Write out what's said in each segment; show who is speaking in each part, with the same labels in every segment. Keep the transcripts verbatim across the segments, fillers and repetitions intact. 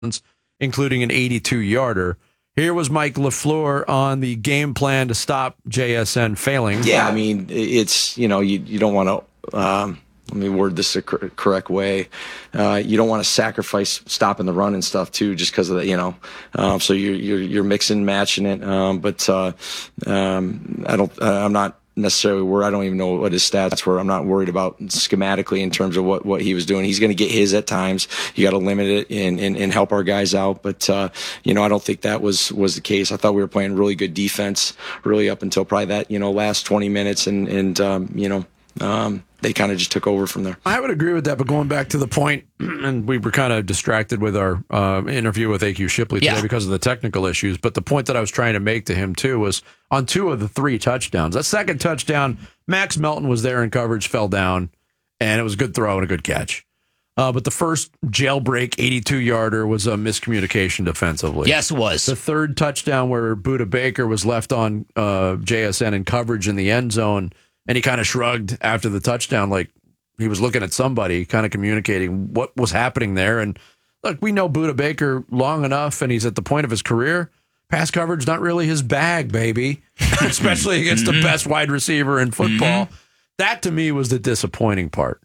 Speaker 1: including an eighty-two yarder. Here was Mike LaFleur on the game plan to stop J S N failing.
Speaker 2: Yeah, I mean, it's, you know, you, you don't want to, um, let me word this the cor- correct way. Uh, you don't want to sacrifice stopping the run and stuff too, just because of that, you know. Um, so you're, you're, you're mixing, matching it. Um, but uh, um, I don't, I'm not necessarily worried. I don't even know what his stats were. I'm not worried about schematically in terms of what, what he was doing. He's going to get his at times. You got to limit it and, and, and help our guys out. But, uh, you know, I don't think that was, was the case. I thought we were playing really good defense really up until probably that, you know, last twenty minutes. And, and um, you know, um, they kind of just took over from there.
Speaker 1: I would agree with that, but going back to the point, and we were kind of distracted with our uh, interview with A Q Shipley today yeah. because of the technical issues, but the point that I was trying to make to him, too, was on two of the three touchdowns. That second touchdown, Max Melton was there in coverage, fell down, and it was a good throw and a good catch. Uh, but the first jailbreak eighty-two-yarder was a miscommunication defensively.
Speaker 3: Yes, it was.
Speaker 1: The third touchdown where Budda Baker was left on uh, J S N in coverage in the end zone, and he kind of shrugged after the touchdown like he was looking at somebody, kind of communicating what was happening there. And look, we know Budda Baker long enough, and he's at the point of his career. Pass coverage not really his bag, baby, especially against the best wide receiver in football. Mm-hmm. That, to me, was the disappointing part.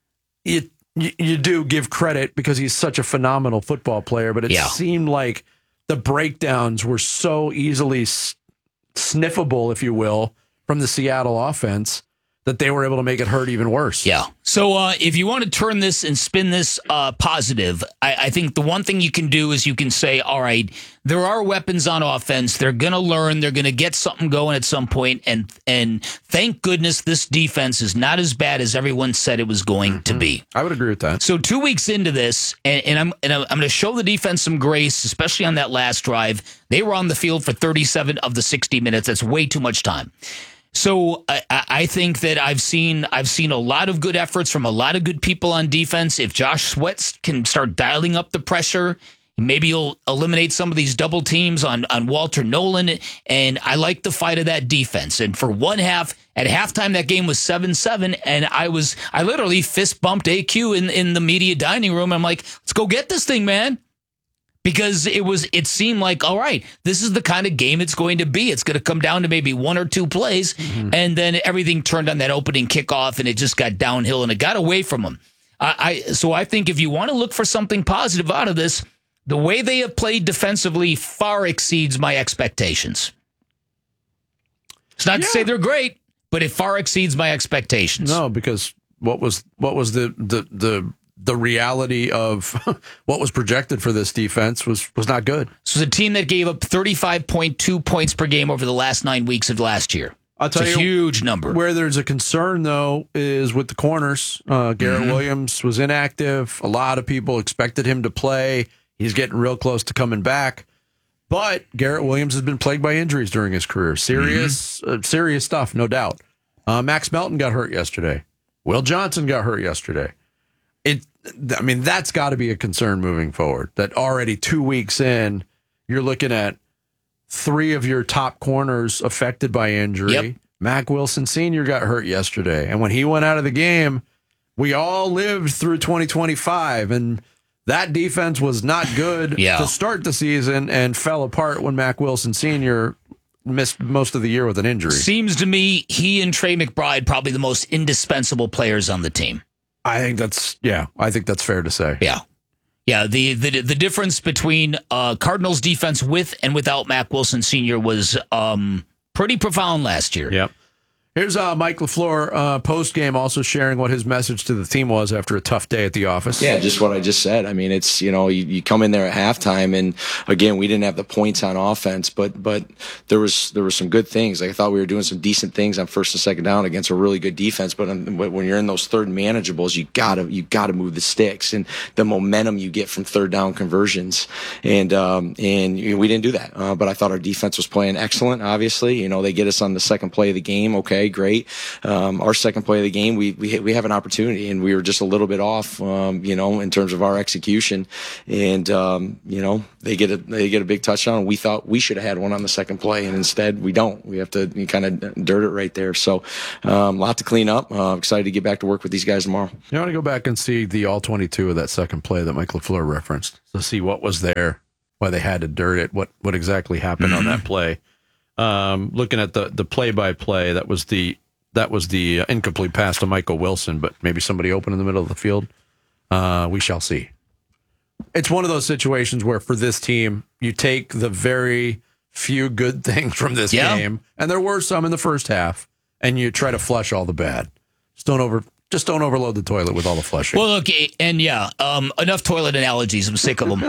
Speaker 1: It, you, you do give credit because he's such a phenomenal football player, but it yeah. seemed like the breakdowns were so easily s- sniffable, if you will, from the Seattle offense, that they were able to make it hurt even worse.
Speaker 3: Yeah. So uh, if you want to turn this and spin this uh, positive, I, I think the one thing you can do is you can say, all right, there are weapons on offense. They're going to learn. They're going to get something going at some point. And and thank goodness this defense is not as bad as everyone said it was going mm-hmm. to be.
Speaker 1: I would agree with that.
Speaker 3: So two weeks into this, and, and I'm and I'm going to show the defense some grace, especially on that last drive. They were on the field for thirty-seven of the sixty minutes. That's way too much time. So I, I think that I've seen I've seen a lot of good efforts from a lot of good people on defense. If Josh Sweat can start dialing up the pressure, maybe he'll eliminate some of these double teams on, on Walter Nolan. And I like the fight of that defense. And for one half, at halftime, that game was seven seven. And I was I literally fist bumped A Q in, in the media dining room. I'm like, let's go get this thing, man. Because it was, it seemed like, all right, this is the kind of game it's going to be. It's going to come down to maybe one or two plays, mm-hmm. and then everything turned on that opening kickoff, and it just got downhill, and it got away from them. I, I so I think if you want to look for something positive out of this, the way they have played defensively far exceeds my expectations. It's not yeah. to say they're great, but it far exceeds my expectations.
Speaker 1: No, because what was what was the the the the reality of what was projected for this defense was was not good.
Speaker 3: This was a team that gave up thirty-five point two points per game over the last nine weeks of last year.
Speaker 1: I'll tell
Speaker 3: it's a
Speaker 1: you,
Speaker 3: huge number.
Speaker 1: Where there's a concern, though, is with the corners. Uh, Garrett mm-hmm. Williams was inactive. A lot of people expected him to play. He's getting real close to coming back. But Garrett Williams has been plagued by injuries during his career. Serious, mm-hmm. uh, serious stuff, no doubt. Uh, Max Melton got hurt yesterday. Will Johnson got hurt yesterday. It, I mean, that's got to be a concern moving forward. That already two weeks in, you're looking at three of your top corners affected by injury. Yep. Mack Wilson Senior got hurt yesterday. And when he went out of the game, we all lived through twenty twenty-five. And that defense was not good
Speaker 3: yeah.
Speaker 1: to start the season and fell apart when Mack Wilson Senior missed most of the year with an injury.
Speaker 3: Seems to me he and Trey McBride probably the most indispensable players on the team.
Speaker 1: I think that's, yeah, I think that's fair to say.
Speaker 3: Yeah. Yeah, the the, the difference between uh, Cardinals defense with and without Mack Wilson Senior was um, pretty profound last year.
Speaker 1: Yep. Here's uh, Mike LaFleur uh, post-game also sharing what his message to the team was after a tough day at the office.
Speaker 2: Yeah, just what I just said. I mean, it's, you know, you, you come in there at halftime, and again, we didn't have the points on offense, but but there was there were some good things. Like, I thought we were doing some decent things on first and second down against a really good defense, but when you're in those third manageables, you gotta you gotta move the sticks and the momentum you get from third down conversions, and um, and we didn't do that. Uh, but I thought our defense was playing excellent. Obviously, you know, they get us on the second play of the game. Okay. okay, great. Um, our second play of the game, we we we have an opportunity, and we were just a little bit off, um, you know, in terms of our execution. And um, you know, they get a they get a big touchdown. We thought we should have had one on the second play, and instead we don't. We have to kind of dirt it right there. So a um, lot to clean up. Uh, excited to get back to work with these guys tomorrow.
Speaker 1: You want to go back and see the all twenty-two of that second play that Mike LaFleur referenced to see what was there, why they had to dirt it, what what exactly happened mm-hmm. on that play. Um, looking at the the play by play, that was the that was the uh, incomplete pass to Michael Wilson, but maybe somebody open in the middle of the field. Uh, we shall see. It's one of those situations where for this team, you take the very few good things from this yeah. game, and there were some in the first half, and you try to flush all the bad. Just don't over. Just don't overload the toilet with all the flushing.
Speaker 3: Well, look, and yeah, um, enough toilet analogies. I'm sick of them.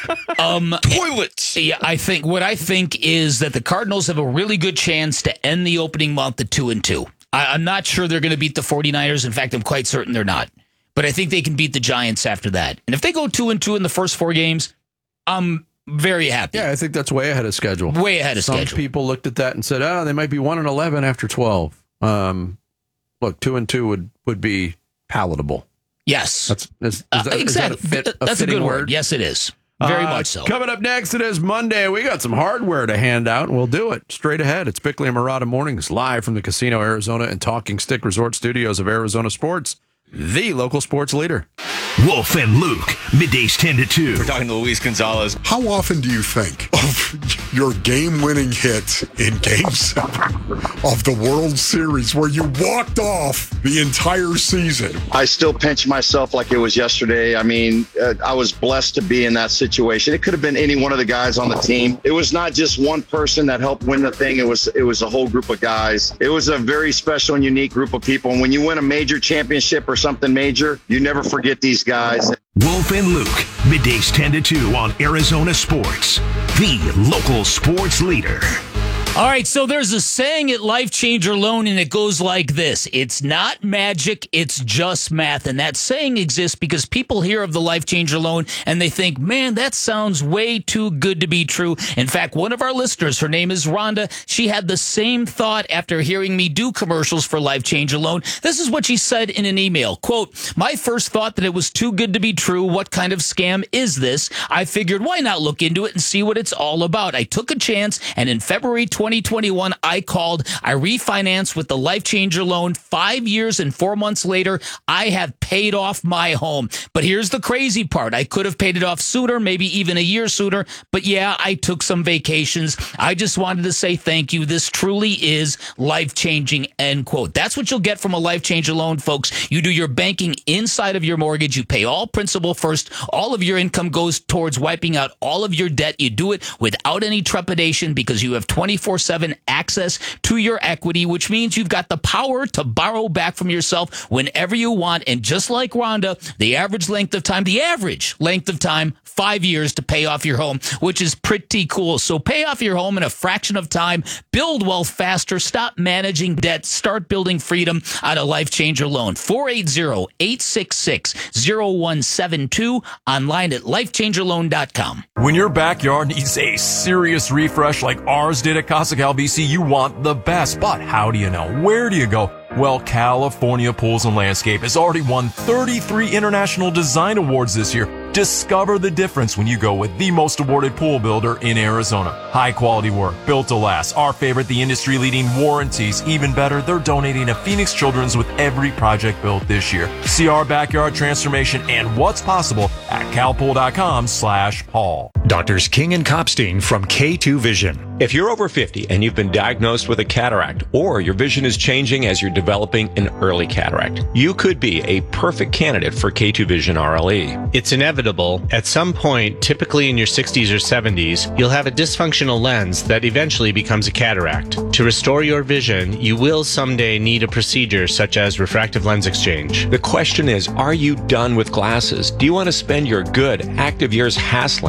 Speaker 3: um,
Speaker 2: Toilets.
Speaker 3: Yeah, I think what I think is that the Cardinals have a really good chance to end the opening month at two and two. I, I'm not sure they're going to beat the 49ers. In fact, I'm quite certain they're not. But I think they can beat the Giants after that. And if they go two and two in the first four games, I'm very happy.
Speaker 1: Yeah, I think that's way ahead of schedule.
Speaker 3: Way ahead of
Speaker 1: Some
Speaker 3: schedule.
Speaker 1: Some people looked at that and said, "Oh, they might be one and eleven after twelve." Um, look, two and two would, would be palatable.
Speaker 3: Yes,
Speaker 1: that's is, is
Speaker 3: uh,
Speaker 1: that,
Speaker 3: exactly.
Speaker 1: Is that a fit, a
Speaker 3: that's a good
Speaker 1: word?
Speaker 3: word. Yes, it is. Very uh, much so.
Speaker 1: Coming up next, it is Monday. We got some hardware to hand out, and we'll do it straight ahead. It's Bickley and Murata Mornings, live from the Casino Arizona and Talking Stick Resort Studios of Arizona Sports, the local sports leader.
Speaker 4: Wolf and Luke, middays ten to two.
Speaker 5: We're talking to Luis Gonzalez.
Speaker 6: How often do you think of your game-winning hit in Game seven of the World Series where you walked off the entire season?
Speaker 7: I still pinch myself like it was yesterday. I mean, uh, I was blessed to be in that situation. It could have been any one of the guys on the team. It was not just one person that helped win the thing. It was it was a whole group of guys. It was a very special and unique group of people. And when you win a major championship or something major, you never forget these guys.
Speaker 4: Wolf and Luke, middays ten to two on Arizona Sports, the local sports leader.
Speaker 3: All right, so there's a saying at Life Changer Loan, and it goes like this. It's not magic, it's just math. And that saying exists because people hear of the Life Changer Loan, and they think, man, that sounds way too good to be true. In fact, one of our listeners, her name is Rhonda, she had the same thought after hearing me do commercials for Life Changer Loan. This is what she said in an email. Quote, my first thought that it was too good to be true. What kind of scam is this? I figured, why not look into it and see what it's all about? I took a chance, and in February twenty twenty-one, I called. I refinanced with the Life Changer Loan. Five years and four months later, I have paid off my home. But here's the crazy part. I could have paid it off sooner, maybe even a year sooner. But yeah, I took some vacations. I just wanted to say thank you. This truly is life-changing, end quote. That's what you'll get from a Life Changer Loan, folks. You do your banking inside of your mortgage. You pay all principal first. All of your income goes towards wiping out all of your debt. You do it without any trepidation because you have twenty-four seven access to your equity, which means you've got the power to borrow back from yourself whenever you want. And just like Rhonda, the average length of time, the average length of time, five years to pay off your home, which is pretty cool. So pay off your home in a fraction of time, build wealth faster, stop managing debt, start building freedom on a Life Changer Loan. four eight zero, eight six six, zero one seven two, online at life changer loan dot com.
Speaker 8: When your backyard needs a serious refresh like ours did at Casa Cal B C, you want the best. But how do you know? Where do you go? Well, California Pools and Landscape has already won thirty-three International Design Awards this year. Discover the difference when you go with the most awarded pool builder in Arizona. High quality work, built to last. Our favorite, the industry leading warranties. Even better, they're donating to Phoenix Children's with every project built this year. See our backyard transformation and what's possible at calpool.com slash Paul.
Speaker 9: Doctors King and Kopstein from K two Vision.
Speaker 10: If you're over fifty and you've been diagnosed with a cataract, or your vision is changing as you're developing an early cataract, you could be a perfect candidate for K two Vision R L E.
Speaker 11: It's inevitable. At some point, typically in your sixties or seventies, you'll have a dysfunctional lens that eventually becomes a cataract. To restore your vision, you will someday need a procedure such as refractive lens exchange.
Speaker 10: The question is, are you done with glasses? Do you want to spend your good, active years hassling with changing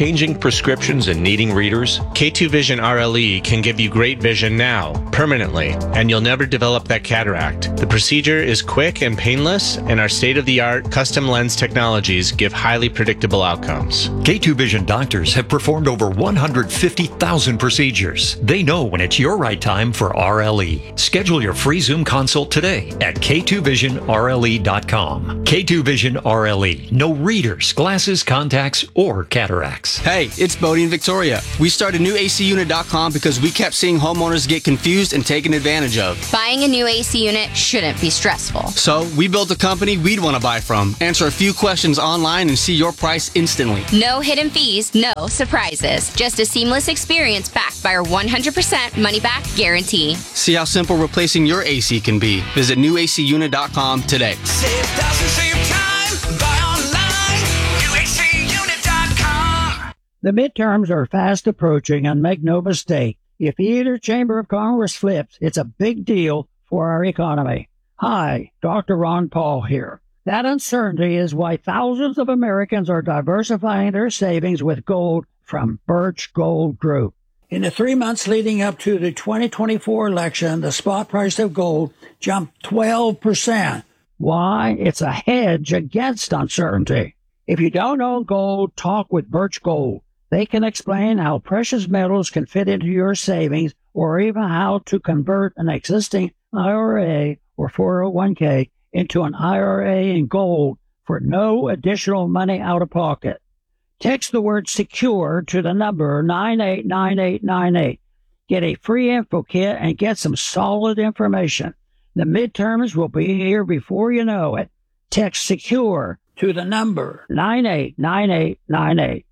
Speaker 10: changing prescriptions and needing readers?
Speaker 11: K two Vision R L E can give you great vision now, permanently, and you'll never develop that cataract. The procedure is quick and painless, and our state-of-the-art custom lens technologies give highly predictable outcomes.
Speaker 9: K two Vision doctors have performed over one hundred fifty thousand procedures. They know when it's your right time for R L E. Schedule your free Zoom consult today at K two vision R L E dot com. K two Vision R L E. No readers, glasses, contacts, or cataracts.
Speaker 5: Hey, it's Bodie and Victoria. We started new A C unit dot com because we kept seeing homeowners get confused and taken advantage of.
Speaker 12: Buying a new A C unit shouldn't be stressful.
Speaker 5: So we built a company we'd want to buy from. Answer a few questions online and see your price instantly.
Speaker 12: No hidden fees, no surprises. Just a seamless experience backed by our one hundred percent money-back guarantee.
Speaker 5: See how simple replacing your A C can be. Visit new A C unit dot com today.
Speaker 13: Save thousands, save time. Buy online. new A C unit dot com.
Speaker 14: The midterms are fast approaching, and make no mistake, if either chamber of Congress flips, it's a big deal for our economy. Hi, Doctor Ron Paul here. That uncertainty is why thousands of Americans are diversifying their savings with gold from Birch Gold Group. In the three months leading up to the twenty twenty-four election, the spot price of gold jumped twelve percent. Why? It's a hedge against uncertainty. If you don't own gold, talk with Birch Gold. They can explain how precious metals can fit into your savings, or even how to convert an existing I R A or four oh one k into an I R A in gold for no additional money out of pocket. Text the word SECURE to the number nine eight nine eight nine eight. Get a free info kit and get some solid information. The midterms will be here before you know it. Text SECURE to the number nine eight nine eight nine eight.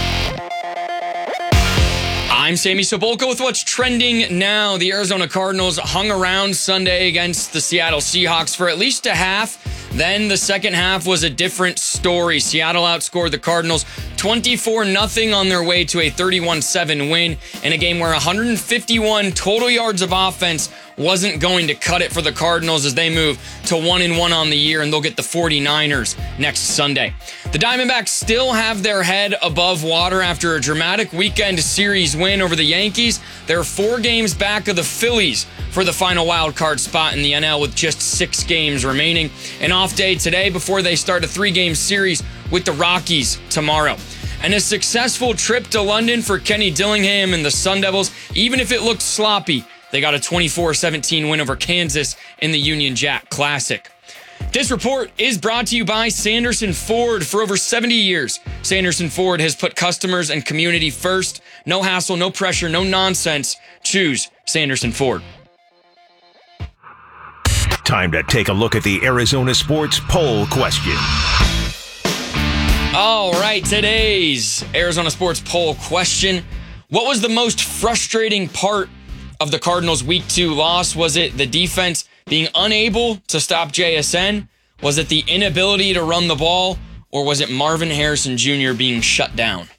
Speaker 15: I'm Sammy Sobolka with what's trending now. The Arizona Cardinals hung around Sunday against the Seattle Seahawks for at least a half. Then the second half was a different story. Seattle outscored the Cardinals twenty-four nothing on their way to a thirty-one seven win in a game where one hundred fifty-one total yards of offense wasn't going to cut it for the Cardinals as they move to one and one on the year, and they'll get the forty-niners next Sunday. The Diamondbacks still have their head above water after a dramatic weekend series win over the Yankees. They're four games back of the Phillies for the final wild card spot in the N L with just six games remaining. An off day today before they start a three-game series with the Rockies tomorrow. And a successful trip to London for Kenny Dillingham and the Sun Devils, even if it looked sloppy. They got a twenty-four seventeen win over Kansas in the Union Jack Classic. This report is brought to you by Sanderson Ford. For over seventy years, Sanderson Ford has put customers and community first. No hassle, no pressure, no nonsense. Choose Sanderson Ford.
Speaker 4: Time to take a look at the Arizona Sports Poll question.
Speaker 15: All right, today's Arizona Sports Poll question. What was the most frustrating part of the Cardinals' week two loss? Was it the defense being unable to stop J S N? Was it the inability to run the ball? Or was it Marvin Harrison Junior being shut down?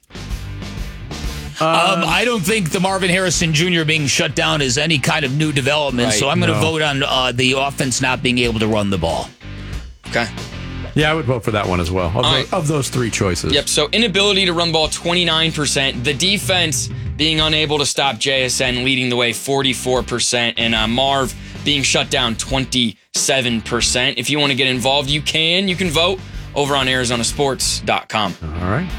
Speaker 3: Um, I don't think the Marvin Harrison Junior being shut down is any kind of new development,
Speaker 15: Right,
Speaker 3: so I'm going to
Speaker 1: no.
Speaker 3: vote on uh, the offense not being able to run the ball.
Speaker 15: Okay.
Speaker 1: Yeah, I would vote for that one as well. Of,
Speaker 15: All
Speaker 1: tho-
Speaker 15: right.
Speaker 1: of those three choices.
Speaker 15: Yep, so inability to run the ball, twenty-nine percent. The defense being unable to stop J S N, leading the way, forty-four percent. And uh, Marv being shut down, twenty-seven percent. If you want to get involved, you can. You can vote over on Arizona Sports dot com.
Speaker 1: All right.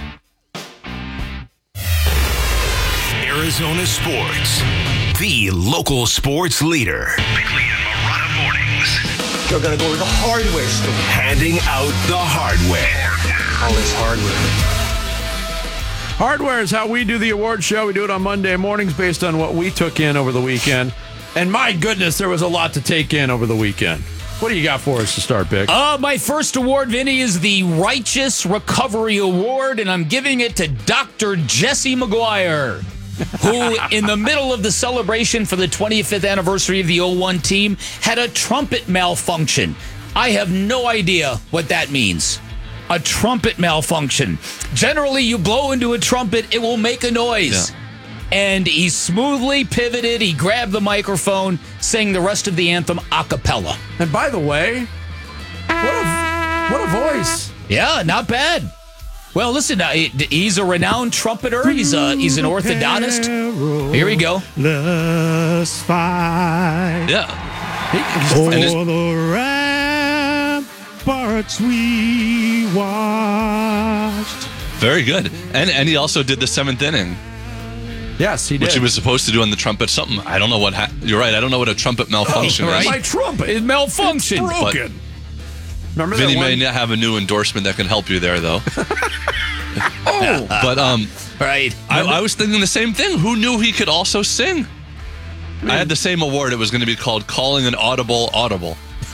Speaker 4: Arizona Sports, the local sports leader. Bickley and Marotta mornings.
Speaker 13: You're going to go to the hardware store.
Speaker 4: Handing out the hardware.
Speaker 13: All this hardware.
Speaker 1: Hardware is how we do the award show. We do it on Monday mornings based on what we took in over the weekend. And my goodness, there was a lot to take in over the weekend. What do you got for us to start, Bick?
Speaker 3: Uh, my first award, Vinny, is the Righteous Recovery Award, and I'm giving it to Doctor Jesse McGuire, who, in the middle of the celebration for the twenty-fifth anniversary of the oh one team, had a trumpet malfunction. I have no idea what that means. A trumpet malfunction. Generally, you blow into a trumpet, it will make a noise. Yeah. And he smoothly pivoted, he grabbed the microphone, sang the rest of the anthem a cappella.
Speaker 1: And by the way, what a, what a voice.
Speaker 3: Yeah, not bad. Well, listen, uh, he's a renowned trumpeter. He's a, he's an orthodontist. Here we go.
Speaker 16: Let's fight.
Speaker 17: Yeah.
Speaker 16: For the ramparts we watched.
Speaker 17: Very good. And and he also did the seventh inning.
Speaker 1: Yes, he did.
Speaker 17: Which he was supposed to do on the trumpet. Something, I don't know what, ha- you're right, I don't know what a trumpet malfunction
Speaker 1: oh,
Speaker 17: is.
Speaker 1: My trumpet
Speaker 3: it malfunctioned.
Speaker 1: Broken. Remember
Speaker 17: Vinny
Speaker 1: that one?
Speaker 17: may have a new endorsement that can help you there, though.
Speaker 1: oh,
Speaker 17: but um,
Speaker 3: right.
Speaker 17: I, I was thinking the same thing. Who knew he could also sing? I had the same award. It was going to be called "Calling an Audible Audible."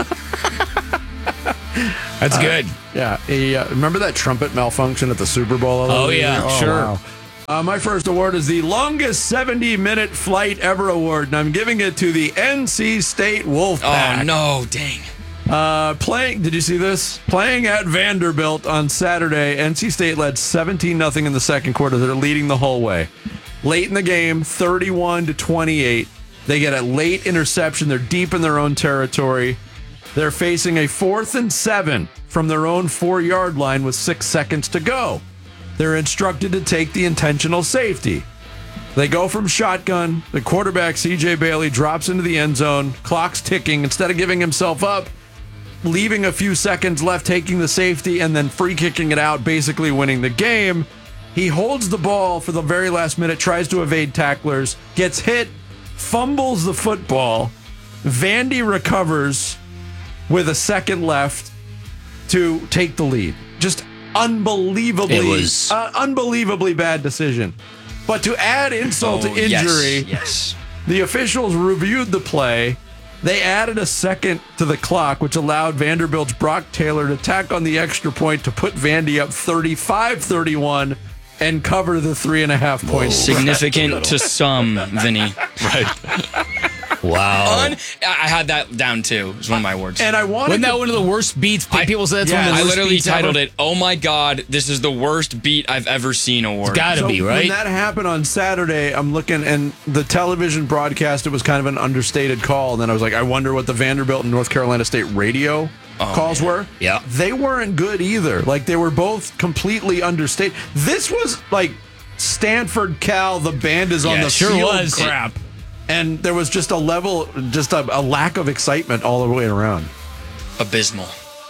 Speaker 3: That's
Speaker 1: uh,
Speaker 3: good.
Speaker 1: Yeah. He, uh, remember that trumpet malfunction at the Super Bowl?
Speaker 3: Oh yeah,
Speaker 1: oh,
Speaker 3: sure.
Speaker 1: Wow. Uh, my first award is the longest seventy-minute flight ever award, and I'm giving it to the N C State Wolfpack.
Speaker 15: Oh no, dang.
Speaker 1: Uh, playing, did you see this? Playing at Vanderbilt on Saturday, N C State led seventeen nothing in the second quarter. They're leading the whole way. Late in the game, thirty-one to twenty-eight. They get a late interception. They're deep in their own territory. They're facing a fourth and seven from their own four-yard line with six seconds to go. They're instructed to take the intentional safety. They go from shotgun. The quarterback, C J Bailey, drops into the end zone. Clock's ticking. Instead of giving himself up, leaving a few seconds left, taking the safety, and then free kicking it out, basically winning the game, he holds the ball for the very last minute, tries to evade tacklers, gets hit, fumbles the football. Vandy recovers with a second left to take the lead. Just unbelievably,
Speaker 3: It was-
Speaker 1: uh, unbelievably bad decision. But to add insult
Speaker 15: Oh,
Speaker 1: to injury,
Speaker 15: yes, yes.
Speaker 1: the officials reviewed the play. They added a second to the clock, which allowed Vanderbilt's Brock Taylor to tack on the extra point to put Vandy up thirty-five thirty-one and cover the three and a half points.
Speaker 15: Significant to some, Vinny.
Speaker 17: Right.
Speaker 3: Wow.
Speaker 15: Un- I had that down too. It was one of my words.
Speaker 1: And I wanted
Speaker 3: Wasn't that
Speaker 1: to-
Speaker 3: one of the worst beats? People say that's one of the
Speaker 15: I
Speaker 3: worst
Speaker 15: literally
Speaker 3: beats
Speaker 15: titled
Speaker 3: ever.
Speaker 15: it, "Oh my God, this is the worst beat I've ever seen." Award.
Speaker 3: It's gotta
Speaker 1: So
Speaker 3: be, right?
Speaker 1: When that happened on Saturday, I'm looking, and the television broadcast, it was kind of an understated call. And then I was like, I wonder what the Vanderbilt and North Carolina State radio
Speaker 3: Oh,
Speaker 1: calls
Speaker 3: yeah.
Speaker 1: were.
Speaker 3: Yeah.
Speaker 1: They weren't good either. Like, they were both completely understated. This was like Stanford, Cal, the band is on
Speaker 3: Yeah,
Speaker 1: the
Speaker 3: sure
Speaker 1: field
Speaker 3: was.
Speaker 1: crap. And there was just a level, just a, a lack of excitement all the way around.
Speaker 15: Abysmal.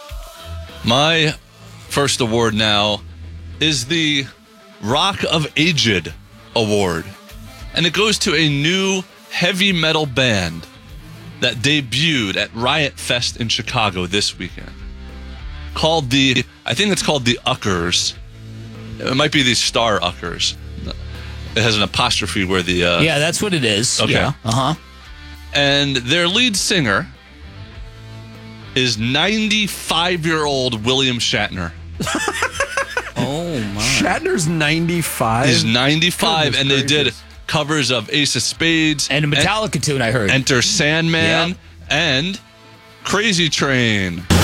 Speaker 17: My first award now is the Rock of Aged Award. And it goes to a new heavy metal band that debuted at Riot Fest in Chicago this weekend. Called the, I think it's called the Uckers. It might be the Star Uckers. It has an apostrophe where the... Uh,
Speaker 3: yeah, that's what it is.
Speaker 17: Okay.
Speaker 3: Yeah. Uh-huh.
Speaker 17: And their lead singer is ninety-five-year-old William Shatner.
Speaker 15: Oh, my.
Speaker 1: Shatner's ninety-five.
Speaker 17: He's ninety-five,
Speaker 1: Goodness
Speaker 17: and they did
Speaker 1: gracious.
Speaker 17: covers of Ace of Spades.
Speaker 3: And a Metallica tune, I heard.
Speaker 17: Enter Sandman,
Speaker 3: Yep.
Speaker 17: and Crazy Train.